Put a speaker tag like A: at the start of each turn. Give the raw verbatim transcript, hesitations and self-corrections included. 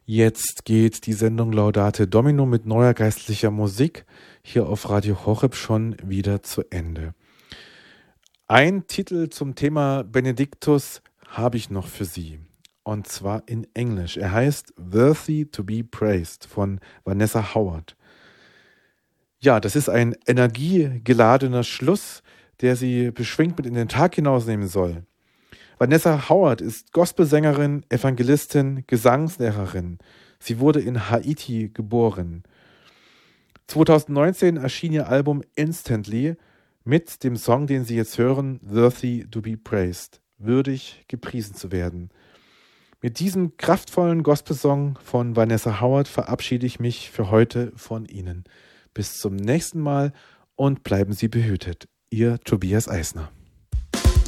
A: Jetzt geht die Sendung Laudate Domino mit neuer geistlicher Musik hier auf Radio Horeb schon wieder zu Ende. Ein Titel zum Thema Benediktus habe ich noch für Sie, und zwar in Englisch. Er heißt Worthy to be Praised von Vanessa Howard. Ja, das ist ein energiegeladener Schluss, der Sie beschwingt mit in den Tag hinausnehmen soll. Vanessa Howard ist Gospelsängerin, Evangelistin, Gesangslehrerin. Sie wurde in Haiti geboren. zwanzig neunzehn erschien ihr Album Instantly mit dem Song, den Sie jetzt hören, Worthy to be Praised, würdig gepriesen zu werden. Mit diesem kraftvollen Gospelsong von Vanessa Howard verabschiede ich mich für heute von Ihnen. Bis zum nächsten Mal und bleiben Sie behütet. Ihr Tobias Eisner.